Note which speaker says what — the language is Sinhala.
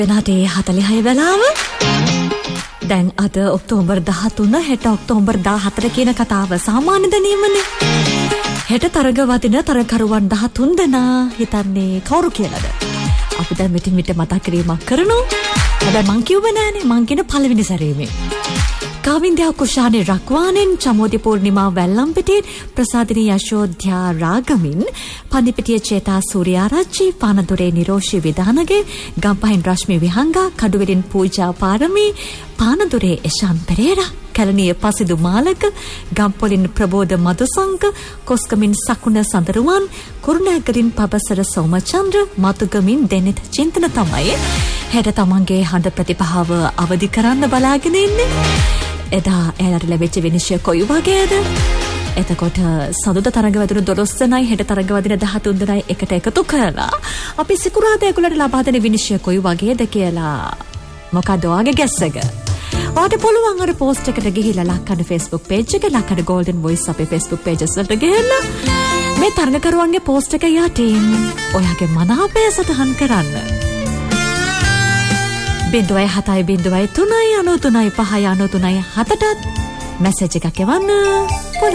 Speaker 1: වෙනාටේ 46 වෙලාව. දැන් අද ඔක්තෝබර් 13 හෙට ඔක්තෝබර් 14 කියන කතාව සාමාන්‍ය දැනීමනේ. හෙට තරග වදින තරගකරුවන් 13 දෙනා හිතන්නේ කවුරු කියලාද? අපි දැන් මෙතින් මිට මතක් කිරීමක් කරනවා. හැබැයි මං කිව්වේ නෑනේ මං කියන පළවෙනි සැරේමේ. කාවින්දයා කුෂානේ රක්වානෙන් චමෝදි පූර්ණිමා වැල්ලම්පිටින් ප්‍රසාදිනී යශෝධ්‍යා රාගමින් පන්දිපිටිය චේතා සූර්යාරච්චි පානදුරේ නිරෝෂි විදානගේ ගම්පහින් රශ්මි විහංගා කඩුවෙලින් පූජා පාරමී පානදුරේ එෂාන් පෙරේරා කැලණිය පසිදු මාලක ගම්පොලින් ප්‍රබෝධ මදුසංක කොස්කමින් සකුණ සඳරුවන් කුරුණෑගලින් පබසර සෝමචන්ද්‍ර මතුගමින් දෙනෙත් චින්තන තමයි හෙට තමන්ගේ හඬ ප්‍රතිපහව අවදි කරන්න බලාගෙන ඉන්නේ. එදා එයාලට ලැබෙච්ච විනිශ්චය කොයි වගේද? එතකොට සඳුදා තරඟ වැදුණු 12 දෙනයි හෙට තරඟ වදින 13 දෙනයි එකට එකතු කරලා අපි සිකුරාදා ඒගොල්ලන්ට ලබා දෙන විනිශ්චය කොයි වගේද කියලා මොකද ඔයාගේ ගැස් එක? ඔයාට පුළුවන් අර පෝස්ට් එකට ගිහිල්ලා ලක්කඩ Facebook page එක ලක්කඩ Golden Voice අපේ Facebook pages වලට ගිහිල්ලා මේ තරඟකරුවන්ගේ පෝස්ට් එක යටින් ඔයාගේ මනාපය සටහන් කරන්න. 0703 93 5 93 7ට මැසේජ් එකක් එවන්න.